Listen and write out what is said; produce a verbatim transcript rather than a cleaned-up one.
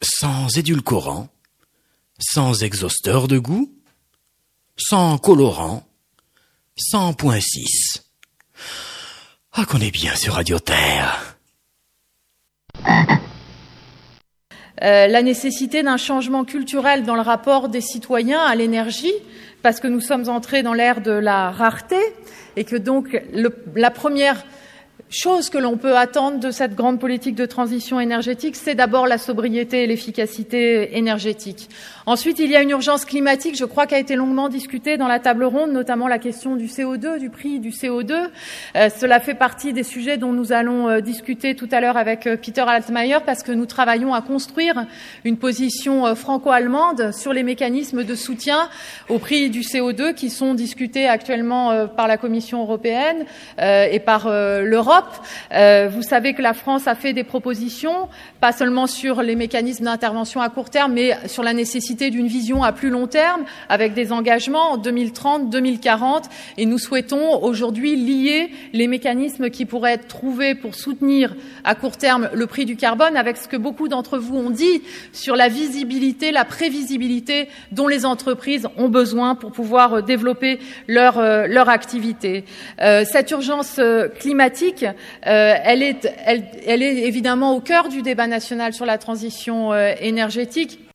sans édulcorant, sans exhausteur de goût, sans colorant, sans point six. Ah, qu'on est bien sur Radio Terre. Euh, la nécessité d'un changement culturel dans le rapport des citoyens à l'énergie, parce que nous sommes entrés dans l'ère de la rareté, et que donc le, la première chose que l'on peut attendre de cette grande politique de transition énergétique, c'est d'abord la sobriété et l'efficacité énergétique. Ensuite, il y a une urgence climatique, je crois, qui a été longuement discutée dans la table ronde, notamment la question du C O deux, du prix du C O deux. Euh, cela fait partie des sujets dont nous allons euh, discuter tout à l'heure avec euh, Peter Altmaier, parce que nous travaillons à construire une position euh, franco-allemande sur les mécanismes de soutien au prix du C O deux qui sont discutés actuellement euh, par la Commission européenne euh, et par euh, l'Europe. Euh, vous savez que la France a fait des propositions, pas seulement sur les mécanismes d'intervention à court terme, mais sur la nécessité d'une vision à plus long terme, avec des engagements en deux mille trente, deux mille quarante, et nous souhaitons aujourd'hui lier les mécanismes qui pourraient être trouvés pour soutenir à court terme le prix du carbone avec ce que beaucoup d'entre vous ont dit sur la visibilité, la prévisibilité dont les entreprises ont besoin pour pouvoir développer leur, euh, leur activité. Euh, cette urgence climatique, euh, elle est, elle, elle est évidemment au cœur du débat national sur la transition euh, énergétique.